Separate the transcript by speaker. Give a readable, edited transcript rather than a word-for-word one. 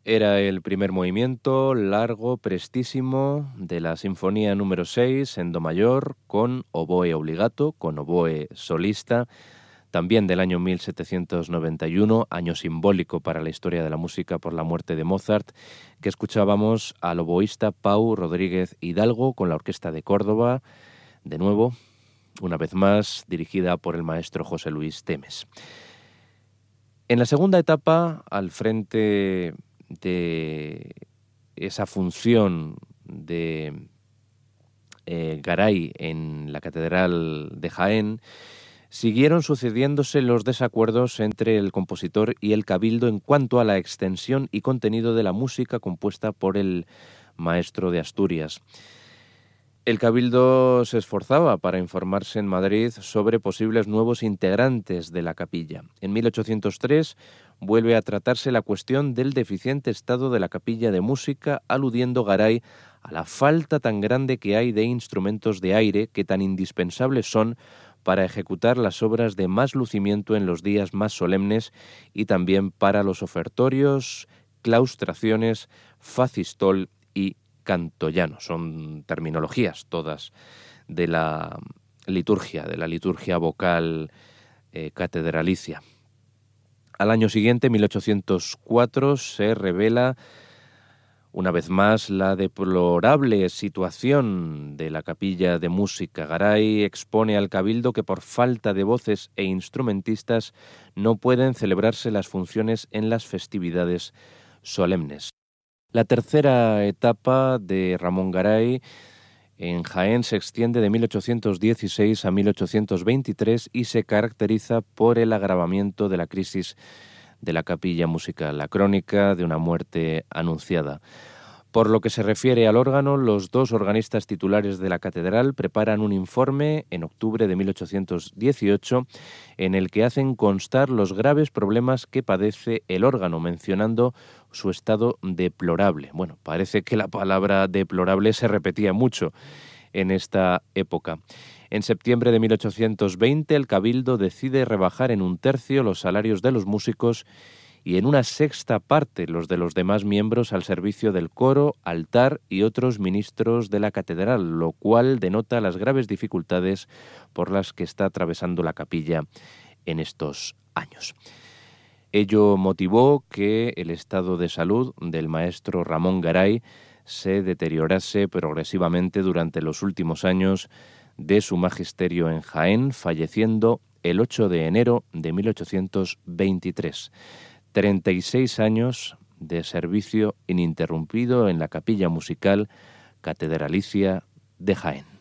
Speaker 1: Era el primer movimiento, largo, prestísimo, de la Sinfonía número 6 en do mayor, con oboe obligato, con oboe solista, también del año 1791, año simbólico para la historia de la música por la muerte de Mozart, que escuchábamos al oboísta Pau Rodríguez Hidalgo con la Orquesta de Córdoba, de nuevo, una vez más, dirigida por el maestro José Luis Temes. En la segunda etapa, al frente de esa función de Garay en la Catedral de Jaén, siguieron sucediéndose los desacuerdos entre el compositor y el cabildo en cuanto a la extensión y contenido de la música compuesta por el maestro de Asturias. El cabildo se esforzaba para informarse en Madrid sobre posibles nuevos integrantes de la capilla. En 1803 vuelve a tratarse la cuestión del deficiente estado de la capilla de música, aludiendo Garay a la falta tan grande que hay de instrumentos de aire que tan indispensables son para ejecutar las obras de más lucimiento en los días más solemnes y también para los ofertorios, claustraciones, facistol y cantollano. Son terminologías todas de la liturgia vocal catedralicia. Al año siguiente, 1804, se revela una vez más la deplorable situación de la capilla de música. Garay expone al cabildo que por falta de voces e instrumentistas no pueden celebrarse las funciones en las festividades solemnes. La tercera etapa de Ramón Garay en Jaén se extiende de 1816 a 1823 y se caracteriza por el agravamiento de la crisis de la capilla musical, la crónica de una muerte anunciada. Por lo que se refiere al órgano, los dos organistas titulares de la catedral preparan un informe en octubre de 1818 en el que hacen constar los graves problemas que padece el órgano, mencionando su estado deplorable. Bueno, parece que la palabra deplorable se repetía mucho en esta época. En septiembre de 1820, el Cabildo decide rebajar en 1/3 los salarios de los músicos y en 1/6 parte los de los demás miembros al servicio del coro, altar y otros ministros de la catedral, lo cual denota las graves dificultades por las que está atravesando la capilla en estos años. Ello motivó que el estado de salud del maestro Ramón Garay se deteriorase progresivamente durante los últimos años de su magisterio en Jaén, falleciendo el 8 de enero de 1823. 36 años de servicio ininterrumpido en la capilla musical catedralicia de Jaén.